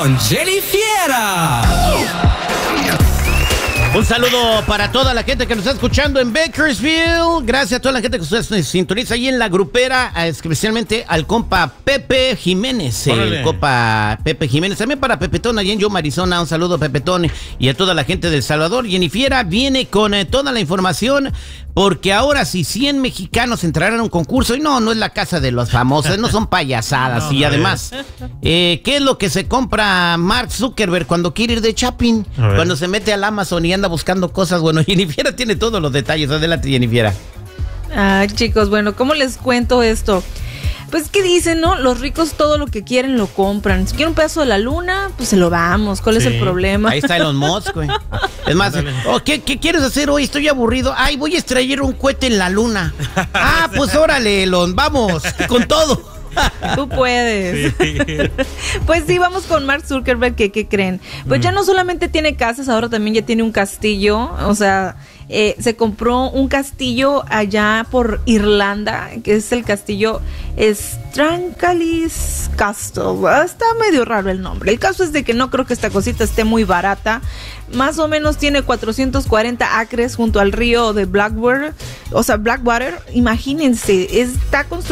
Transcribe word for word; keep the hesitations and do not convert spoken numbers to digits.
con Jenny Fiera. Un saludo para toda la gente que nos está escuchando en Bakersfield. Gracias a toda la gente que se sintoniza ahí en la grupera, especialmente al compa Pepe Jiménez. Órale. El compa Pepe Jiménez. También para Pepetón allí en Yuma, Arizona. Un saludo, Pepetón, y a toda la gente de El Salvador. Jenny Fiera viene con eh, toda la información, porque ahora si cien mexicanos entrarán a un concurso, y no, no es la casa de los famosos, no son payasadas. No, y además, eh, ¿qué es lo que se compra Mark Zuckerberg cuando quiere ir de shopping? Cuando se mete al Amazon y anda buscando cosas. Bueno, Jenny Fiera tiene todos los detalles. Adelante, Jenny Fiera. Ay, chicos, bueno, ¿cómo les cuento esto? Pues, ¿qué dicen, no? Los ricos todo lo que quieren lo compran. Si quieren un pedazo de la luna, pues se lo damos. ¿Cuál sí. es el problema? Ahí está Elon Musk, güey. Es más, oh, ¿qué, ¿qué quieres hacer hoy? Estoy aburrido. Ay, voy a extraer un cohete en la luna. Ah, pues órale, Elon, vamos, con todo. Tú puedes. Sí. Pues sí, vamos con Mark Zuckerberg. ¿Qué, qué creen? Pues mm. ya no solamente tiene casas, ahora también ya tiene un castillo. O sea, eh, se compró un castillo allá por Irlanda, que es el castillo Strancalis Castle. Está medio raro el nombre. El caso es de que no creo que esta cosita esté muy barata. Más o menos tiene cuatrocientos cuarenta acres junto al río de Blackwater. O sea, Blackwater, imagínense, está construido